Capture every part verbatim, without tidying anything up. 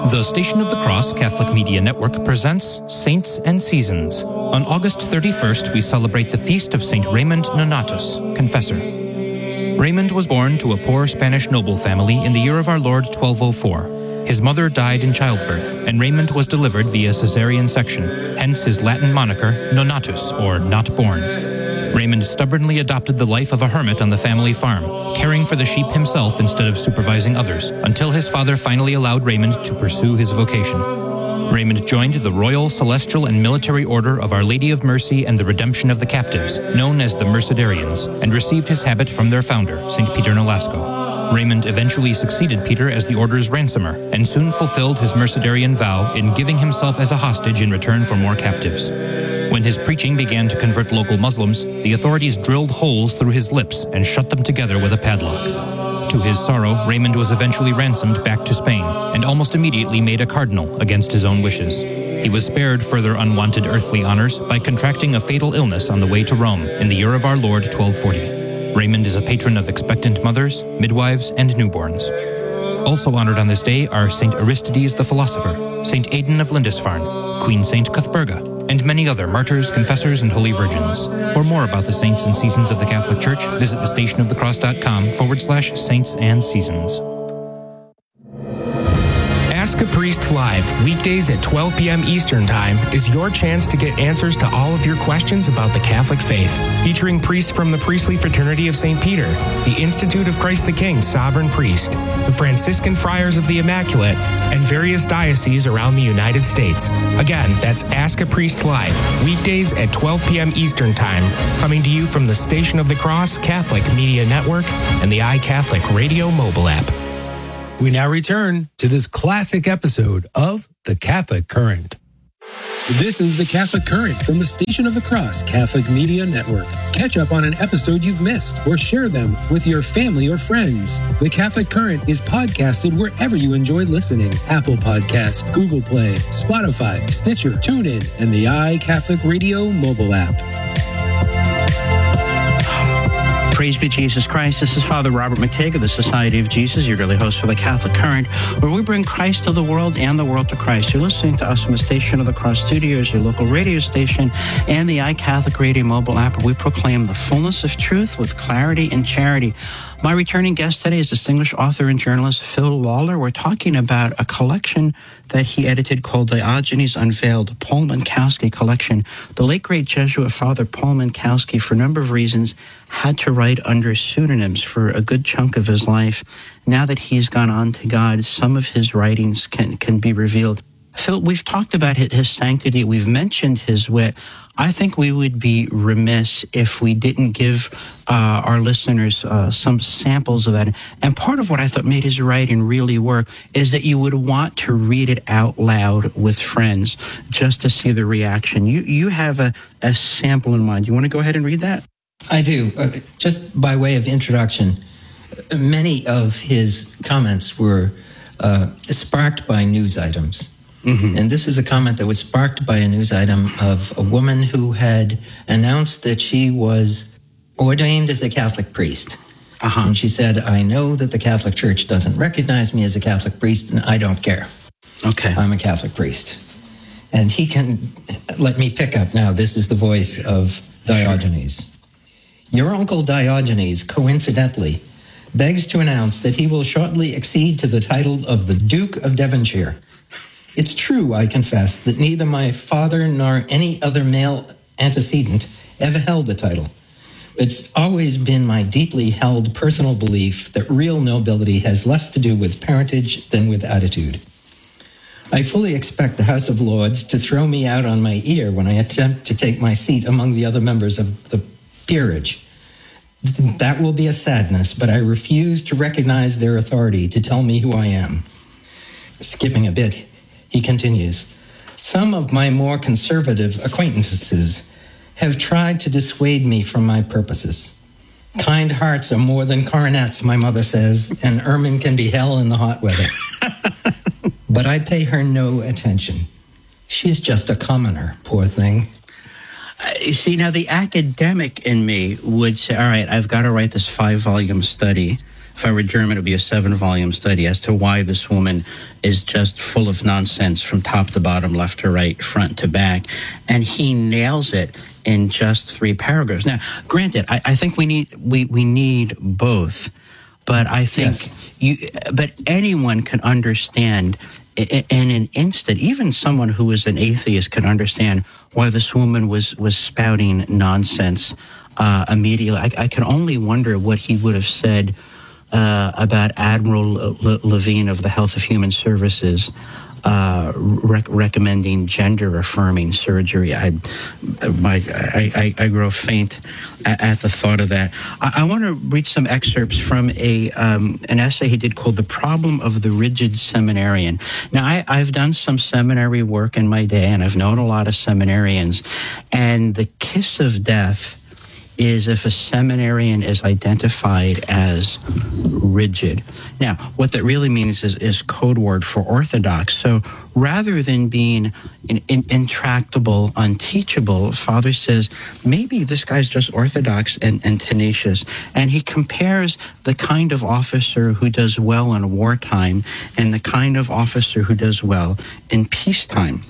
The Station of the Cross Catholic Media Network presents Saints and Seasons. On August thirty-first, we celebrate the feast of Saint Raymond Nonatus, Confessor. Raymond was born to a poor Spanish noble family in the year of our Lord twelve oh four. His mother died in childbirth, and Raymond was delivered via cesarean section, hence his Latin moniker, Nonatus, or not born. Raymond stubbornly adopted the life of a hermit on the family farm, caring for the sheep himself instead of supervising others, until his father finally allowed Raymond to pursue his vocation. Raymond joined the Royal, Celestial, and Military Order of Our Lady of Mercy and the Redemption of the Captives, known as the Mercedarians, and received his habit from their founder, Saint Peter Nolasco. Raymond eventually succeeded Peter as the order's ransomer, and soon fulfilled his Mercedarian vow in giving himself as a hostage in return for more captives. When his preaching began to convert local Muslims, the authorities drilled holes through his lips and shut them together with a padlock. To his sorrow, Raymond was eventually ransomed back to Spain and almost immediately made a cardinal against his own wishes. He was spared further unwanted earthly honors by contracting a fatal illness on the way to Rome in the year of our Lord twelve forty. Raymond is a patron of expectant mothers, midwives, and newborns. Also honored on this day are Saint Aristides the Philosopher, Saint Aidan of Lindisfarne, Queen Saint Cuthberga, and many other martyrs, confessors, and holy virgins. For more about the saints and seasons of the Catholic Church, visit thestationofthecross.com forward slash saints and seasons. Ask a Priest Live, weekdays at twelve p.m. Eastern Time, is your chance to get answers to all of your questions about the Catholic faith. Featuring priests from the Priestly Fraternity of Saint Peter, the Institute of Christ the King Sovereign Priest, the Franciscan Friars of the Immaculate, and various dioceses around the United States. Again, that's Ask a Priest Live, weekdays at twelve p.m. Eastern Time, coming to you from the Station of the Cross Catholic Media Network and the iCatholic Radio mobile app. We now return to this classic episode of The Catholic Current. This is The Catholic Current from the Station of the Cross Catholic Media Network. Catch up on an episode you've missed or share them with your family or friends. The Catholic Current is podcasted wherever you enjoy listening. Apple Podcasts, Google Play, Spotify, Stitcher, TuneIn, and the iCatholic Radio mobile app. Praise be Jesus Christ. This is Father Robert McTague of the Society of Jesus, your daily host for the Catholic Current, where we bring Christ to the world and the world to Christ. You're listening to us from the Station of the Cross Studios, your local radio station, and the iCatholic Radio mobile app, where we proclaim the fullness of truth with clarity and charity. My returning guest today is distinguished author and journalist Phil Lawler. We're talking about a collection that he edited called Diogenes Unveiled, Paul Minkowski Collection. The late great Jesuit Father Paul Minkowski, for a number of reasons, had to write under pseudonyms for a good chunk of his life. Now that he's gone on to God, some of his writings can, can be revealed. Phil, we've talked about his sanctity. We've mentioned his wit. I think we would be remiss if we didn't give uh, our listeners uh, some samples of that. And part of what I thought made his writing really work is that you would want to read it out loud with friends just to see the reaction. You you have a, a sample in mind. You want to go ahead and read that? I do. Uh, just by way of introduction, many of his comments were uh, sparked by news items. Mm-hmm. And this is a comment that was sparked by a news item of a woman who had announced that she was ordained as a Catholic priest. Uh-huh. And she said, I know that the Catholic Church doesn't recognize me as a Catholic priest, and I don't care. Okay. I'm a Catholic priest. And he can, let me pick up now, this is the voice of Diogenes. Your uncle Diogenes, coincidentally, begs to announce that he will shortly accede to the title of the Duke of Devonshire. It's true, I confess, that neither my father nor any other male antecedent ever held the title. It's always been my deeply held personal belief that real nobility has less to do with parentage than with attitude. I fully expect the House of Lords to throw me out on my ear when I attempt to take my seat among the other members of the peerage. That will be a sadness, but I refuse to recognize their authority to tell me who I am. Skipping a bit, he continues, some of my more conservative acquaintances have tried to dissuade me from my purposes. Kind hearts are more than coronets, my mother says, and ermine can be hell in the hot weather. But I pay her no attention. She's just a commoner, poor thing. Uh, you see, now the academic in me would say, all right, I've got to write this five-volume study If I were German, it would be a seven-volume study as to why this woman is just full of nonsense from top to bottom, left to right, front to back. And he nails it in just three paragraphs. Now, granted, I, I think we need we, we need both, but I think yes. you but anyone can understand in an instant, even someone who is an atheist can understand why this woman was, was spouting nonsense uh, immediately. I, I can only wonder what he would have said uh, about Admiral Le- Levine of the Health of Human Services uh, rec- recommending gender-affirming surgery. I, my, I, I, I grow faint at, at the thought of that. I, I want to read some excerpts from a um, an essay he did called "The Problem of the Rigid Seminarian." Now, I, I've done some seminary work in my day, and I've known a lot of seminarians, and the kiss of death is if a seminarian is identified as rigid. Now, what that really means is, is code word for orthodox. So rather than being in, in, intractable, unteachable, Father says, maybe this guy's just orthodox and, and tenacious. And he compares the kind of officer who does well in wartime and the kind of officer who does well in peacetime.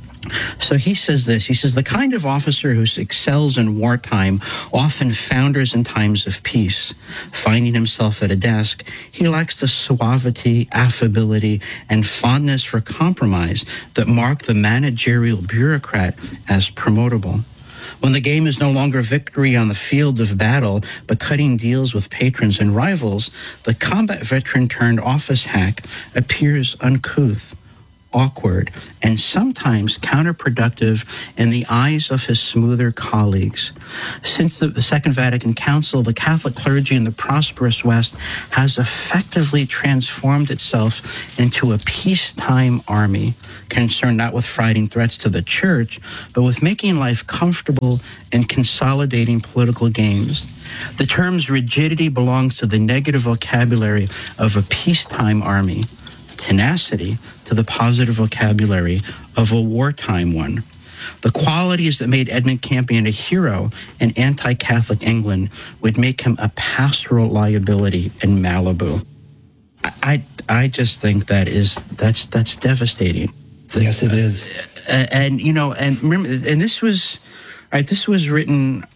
So he says this, he says, the kind of officer who excels in wartime often founders in times of peace. Finding himself at a desk, he lacks the suavity, affability, and fondness for compromise that mark the managerial bureaucrat as promotable. When the game is no longer victory on the field of battle, but cutting deals with patrons and rivals, the combat veteran turned office hack appears uncouth, awkward, and sometimes counterproductive in the eyes of his smoother colleagues. Since the Second Vatican Council, the Catholic clergy in the prosperous West has effectively transformed itself into a peacetime army, concerned not with fighting threats to the church, but with making life comfortable and consolidating political gains. The term's rigidity belongs to the negative vocabulary of a peacetime army, tenacity to the positive vocabulary of a wartime one. The qualities that made Edmund Campion a hero in anti-Catholic England would make him a pastoral liability in Malibu. I, I, I just think that is that's that's devastating. Yes, it is. Uh, and you know, and remember, and this was, right? This was written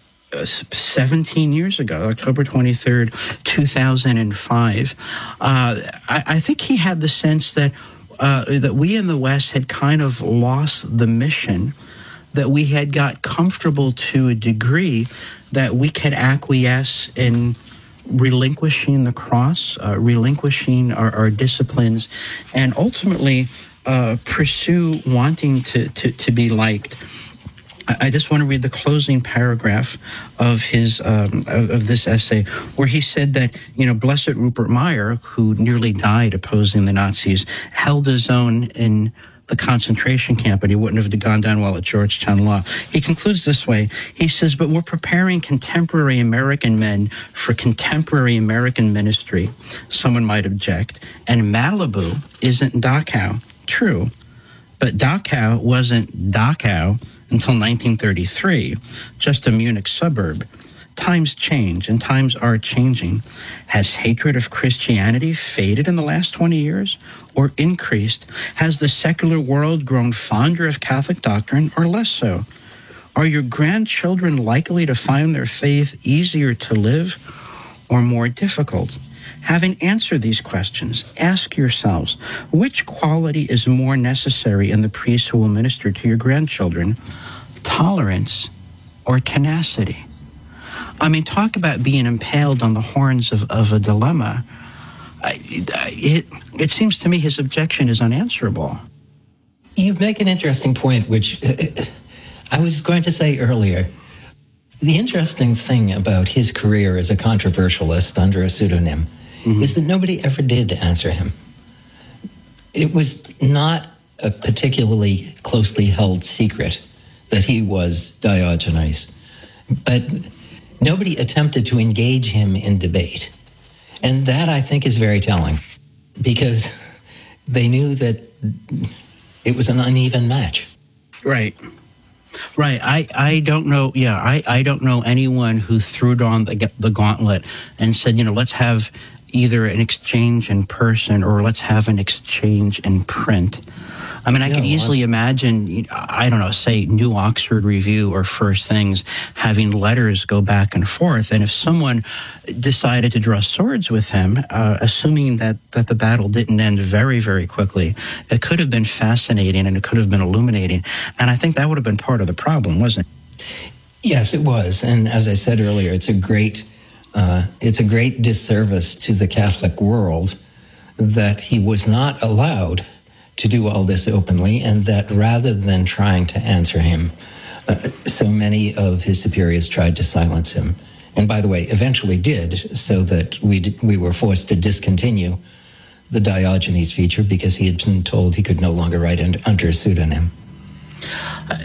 seventeen years ago, October twenty-third, two thousand five. Uh, I, I think he had the sense that uh, that we in the West had kind of lost the mission, that we had got comfortable to a degree that we could acquiesce in relinquishing the cross, uh, relinquishing our, our disciplines, and ultimately uh, pursue wanting to, to, to be liked. I just want to read the closing paragraph of his um, of, of this essay, where he said that, you know, Blessed Rupert Meyer, who nearly died opposing the Nazis, held his own in the concentration camp, and he wouldn't have gone down well at Georgetown Law. He concludes this way. He says, but we're preparing contemporary American men for contemporary American ministry. Someone might object. And Malibu isn't Dachau. True. But Dachau wasn't Dachau until nineteen thirty-three, just a Munich suburb. Times change, and times are changing. Has hatred of Christianity faded in the last twenty years, or increased? Has the secular world grown fonder of Catholic doctrine, or less so? Are your grandchildren likely to find their faith easier to live, or more difficult? Having answered these questions, ask yourselves, which quality is more necessary in the priest who will minister to your grandchildren, tolerance or tenacity? I mean, talk about being impaled on the horns of, of a dilemma. I, it, it seems to me his objection is unanswerable. You make an interesting point, which I was going to say earlier. The interesting thing about his career as a controversialist under a pseudonym Mm-hmm. is that nobody ever did answer him. It was not a particularly closely held secret that he was Diogenes, but nobody attempted to engage him in debate. And that, I think, is very telling, because they knew that it was an uneven match. Right. Right. I, I don't know. Yeah, I, I don't know anyone who threw down the, the gauntlet and said, you know, let's have either an exchange in person or let's have an exchange in print. I mean, I no, could easily I'm... imagine, I don't know, say New Oxford Review or First Things having letters go back and forth. And if someone decided to draw swords with him, uh, assuming that, that the battle didn't end very, very quickly, it could have been fascinating and it could have been illuminating. And I think that would have been part of the problem, wasn't it? Yes, it was. And as I said earlier, it's a great, uh, it's a great disservice to the Catholic world that he was not allowed to do all this openly, and that rather than trying to answer him, uh, so many of his superiors tried to silence him. And by the way, eventually did, so that we did, we were forced to discontinue the Diogenes feature because he had been told he could no longer write under a pseudonym. Uh,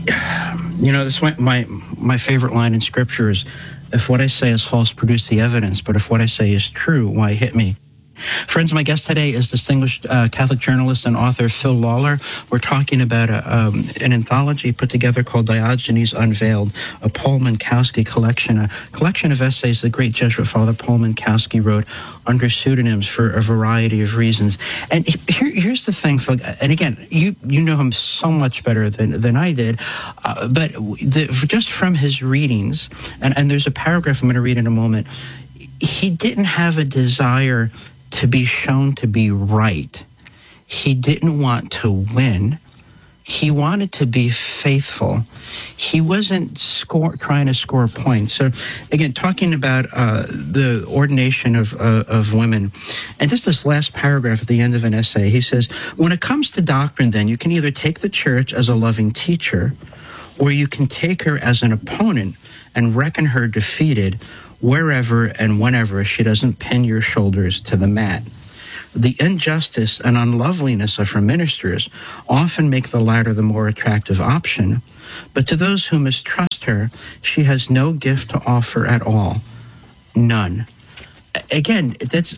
you know, this my my favorite line in Scripture is, "If what I say is false, produce the evidence. But if what I say is true, why hit me?" Friends, my guest today is distinguished uh, Catholic journalist and author Phil Lawler. We're talking about a, um, an anthology put together called Diogenes Unveiled, a Paul Minkowski collection, a collection of essays the great Jesuit Father Paul Minkowski wrote under pseudonyms for a variety of reasons. And here, here's the thing, Phil, and again, you you know him so much better than, than I did, uh, but the, just from his readings, and, and there's a paragraph I'm going to read in a moment, he didn't have a desire to be shown to be right. He didn't want to win. He wanted to be faithful. He wasn't score, trying to score points. So, again, talking about uh, the ordination of, uh, of women, and just this last paragraph at the end of an essay, he says, when it comes to doctrine, then, you can either take the church as a loving teacher, or you can take her as an opponent and reckon her defeated wherever and whenever she doesn't pin your shoulders to the mat. The injustice and unloveliness of her ministers often make the latter the more attractive option, but to those who mistrust her, she has no gift to offer at all. None. Again, that's,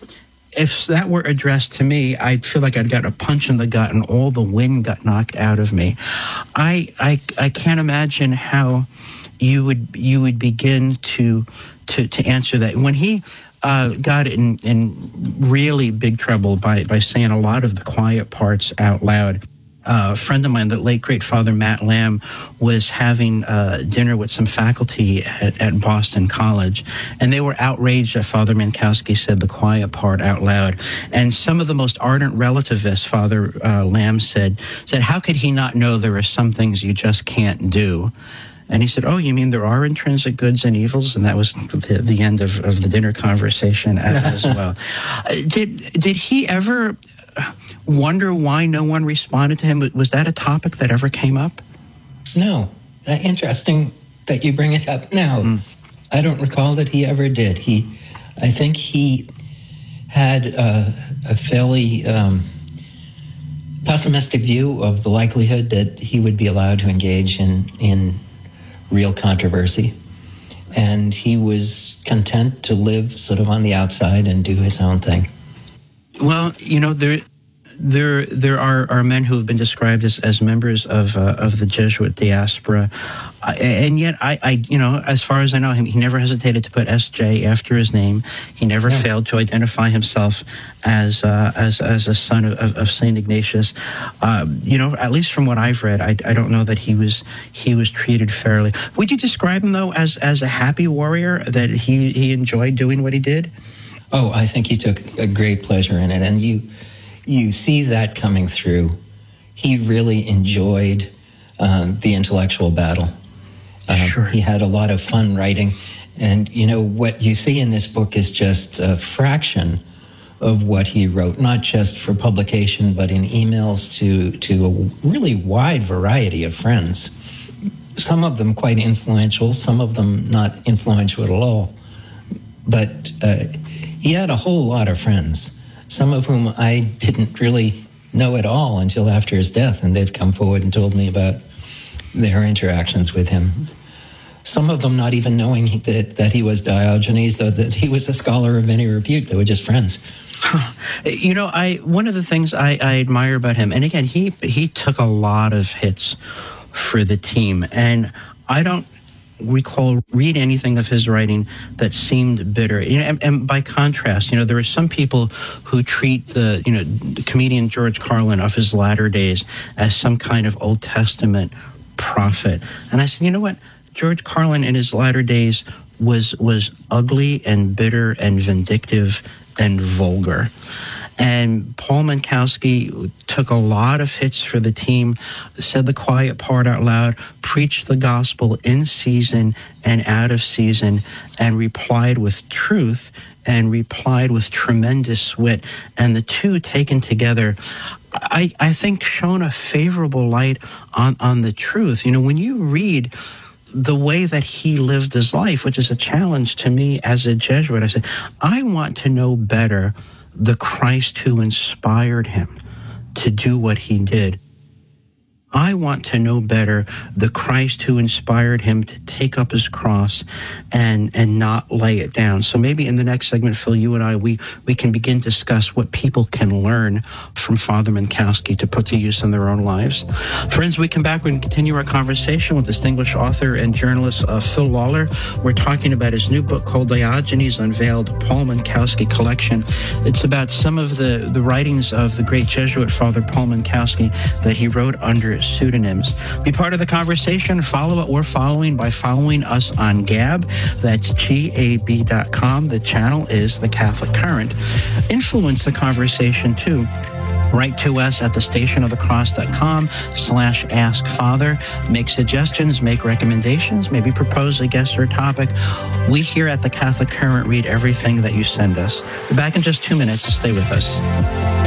if that were addressed to me, I'd feel like I'd got a punch in the gut and all the wind got knocked out of me. I I, I can't imagine how you would you would begin to to, to answer that. When he uh, got in, in really big trouble by, by saying a lot of the quiet parts out loud, Uh, a friend of mine, the late great Father Matt Lamb, was having uh, dinner with some faculty at, at Boston College, and they were outraged that Father Minkowski said the quiet part out loud. And some of the most ardent relativists, Father uh, Lamb said, said, how could he not know there are some things you just can't do? And he said, oh, you mean there are intrinsic goods and evils? And that was the, the end of, of the dinner conversation as, as well. Uh, did did he ever wonder why no one responded to him? Was that a topic that ever came up? No. Uh, interesting that you bring it up now. Mm. I don't recall that he ever did. He, I think he had uh, a fairly um, pessimistic view of the likelihood that he would be allowed to engage in, in real controversy. And he was content to live sort of on the outside and do his own thing. Well, you know, there there there are, are men who have been described as, as members of uh, of the Jesuit diaspora, uh, and yet I, I, you know, as far as I know, him, he never hesitated to put S J after his name. He never yeah. failed to identify himself as uh, as as a son of, of Saint Ignatius. Uh, you know, at least from what I've read, I, I don't know that he was he was treated fairly. Would you describe him though as as a happy warrior, that he he enjoyed doing what he did? Oh, I think he took a great pleasure in it, and you you see that coming through. He really enjoyed uh, the intellectual battle. Uh, sure. He had a lot of fun writing, and you know what you see in this book is just a fraction of what he wrote, not just for publication, but in emails to to a really wide variety of friends. Some of them quite influential, some of them not influential at all, but. Uh, He had a whole lot of friends, some of whom I didn't really know at all until after his death, and they've come forward and told me about their interactions with him. Some of them not even knowing he, that, that he was Diogenes, or that he was a scholar of any repute. They were just friends. You know, I one of the things I, I admire about him, and again, he he took a lot of hits for the team, and I don't recall, read anything of his writing that seemed bitter. You know, and, and by contrast, you know, there are some people who treat the, you know, the comedian George Carlin of his latter days as some kind of Old Testament prophet. And I said, you know what? George Carlin in his latter days was was ugly and bitter and vindictive and vulgar. And Paul Mankowski took a lot of hits for the team, said the quiet part out loud, preached the gospel in season and out of season, and replied with truth and replied with tremendous wit. And the two taken together, I, I think, shone a favorable light on, on the truth. You know, when you read the way that he lived his life, which is a challenge to me as a Jesuit, I said, I want to know better the Christ who inspired him to do what he did. I want to know better the Christ who inspired him to take up his cross and and not lay it down. So maybe in the next segment, Phil, you and I, we, we can begin to discuss what people can learn from Father Mankowski to put to use in their own lives. Friends, we come back, we're going to continue our conversation with distinguished author and journalist uh, Phil Lawler. We're talking about his new book called Diogenes Unveiled, Paul Mankowski Collection. It's about some of the, the writings of the great Jesuit Father Paul Mankowski that he wrote under pseudonyms. Be part of the conversation. Follow what we're following by following us on Gab. That's G A B dot com. The channel is The Catholic Current. Influence the conversation too. Write to us at thestationofthecross.com slash ask father. Make suggestions, make recommendations, maybe propose a guest or topic. We here at The Catholic Current read everything that you send us. We're back in just two minutes. Stay with us.